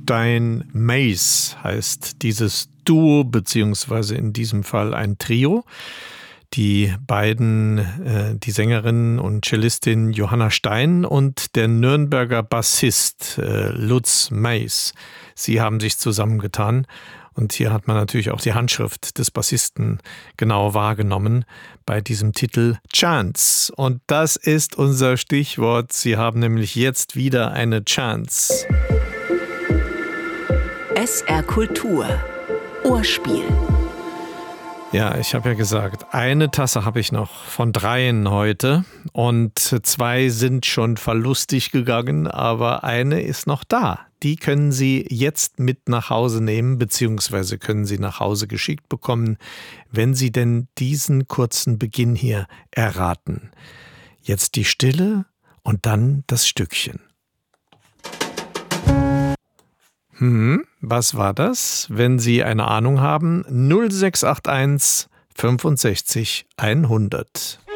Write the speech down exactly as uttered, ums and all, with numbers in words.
Stein Mace heißt dieses Duo, beziehungsweise in diesem Fall ein Trio. Die beiden, äh, die Sängerin und Cellistin Johanna Stein und der Nürnberger Bassist äh, Lutz Mace. Sie haben sich zusammengetan. Und hier hat man natürlich auch die Handschrift des Bassisten genau wahrgenommen bei diesem Titel Chance. Und das ist unser Stichwort. Sie haben nämlich jetzt wieder eine Chance. S R Kultur. Ohrspiel. Ja, ich habe ja gesagt, eine Tasse habe ich noch von dreien heute und zwei sind schon verlustig gegangen, aber eine ist noch da. Die können Sie jetzt mit nach Hause nehmen, beziehungsweise können Sie nach Hause geschickt bekommen, wenn Sie denn diesen kurzen Beginn hier erraten. Jetzt die Stille und dann das Stückchen. Hm, was war das? Wenn Sie eine Ahnung haben, null sechs acht eins fünfundsechzig hundert.